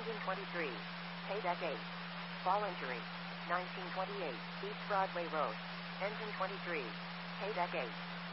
Engine 23. Paydeck 8. Fall injury. 1928. East Broadway Road. Engine 23. Paydeck 8.